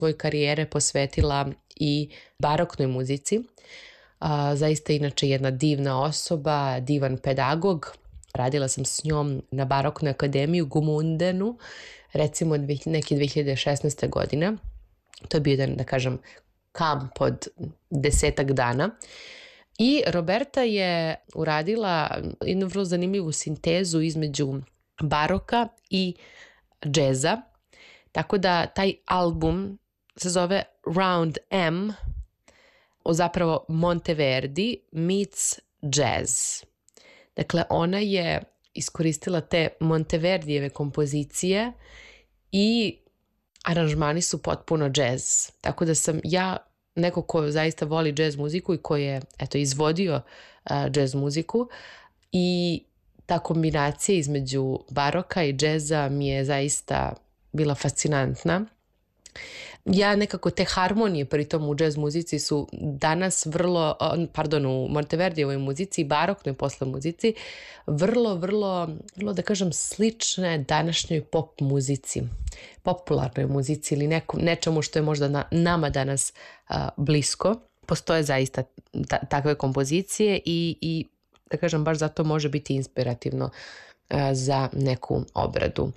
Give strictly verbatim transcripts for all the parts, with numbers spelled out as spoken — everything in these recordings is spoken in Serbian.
svoje karijere posvetila i baroknoj muzici. A, zaista inače jedna divna osoba, divan pedagog. Radila sam s njom na baroknoj akademiji u Gumundenu, recimo neke dve hiljade šesnaeste. godine. To je bio jedan, da kažem, kamp od desetak dana. I Roberta je uradila jednu vrlo zanimljivu sintezu između baroka i džeza. Tako da taj album se zove Round M, o zapravo Monteverdi meets jazz. Dakle, ona je iskoristila te Monteverdijeve kompozicije i aranžmani su potpuno džez. Tako da sam ja neko ko zaista voli džez muziku i ko je eto, izvodio uh, džez muziku, i ta kombinacija između baroka i džeza mi je zaista bila fascinantna. Ja nekako te harmonije pritom u džez muzici su danas vrlo, pardon, u Monteverdijevoj muzici i baroknoj posle muzici vrlo, vrlo, vrlo da kažem slične današnjoj pop muzici, popularnoj muzici ili nekom, nečemu što je možda na, nama danas a, blisko. Postoje zaista ta, takve kompozicije i, i da kažem baš zato može biti inspirativno a, za neku obradu.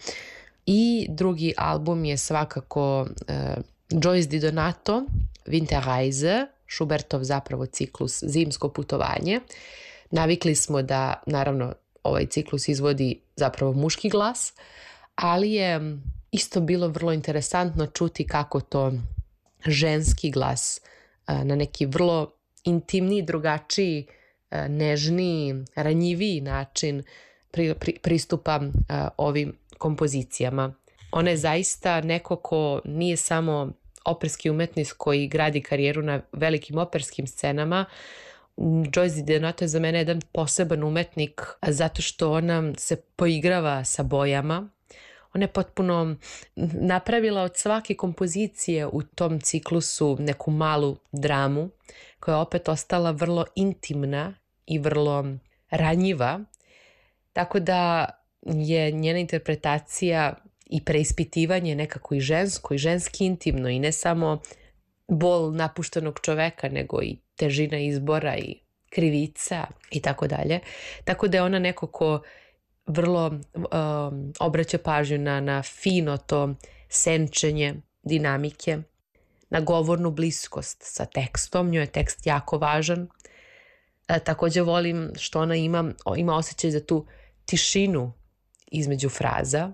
I drugi album je svakako uh, Joyce Di Donato, Winterreise, Schubertov zapravo ciklus Zimsko putovanje. Navikli smo da, naravno, ovaj ciklus izvodi zapravo muški glas, ali je isto bilo vrlo interesantno čuti kako to ženski glas uh, na neki vrlo intimniji, drugačiji, uh, nežniji, ranjiviji način pri, pri, pristupa uh, ovim kompozicijama. Ona je zaista neko ko nije samo operski umetnik koji gradi karijeru na velikim operskim scenama. Joyce Di Donato je za mene jedan poseban umetnik zato što ona se poigrava sa bojama. Ona je potpuno napravila od svake kompozicije u tom ciklusu neku malu dramu koja je opet ostala vrlo intimna i vrlo ranjiva. Tako da je njena interpretacija i preispitivanje nekako i žensko i ženski intimno i ne samo bol napuštenog čoveka, nego i težina izbora i krivica i tako dalje. Tako da je ona neko ko vrlo um, obraća pažnju na, na fino to senčenje dinamike, na govornu bliskost sa tekstom. Njoj je tekst jako važan. E, također volim što ona ima, ima osjećaj za tu tišinu između fraza.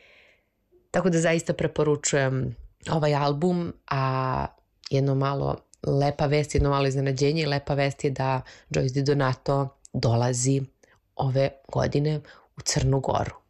Tako da zaista preporučujem ovaj album, a jedno malo lepa vest, jedno malo iznenađenje i lepa vest je da Joyce Di Donato dolazi ove godine u Crnu Goru.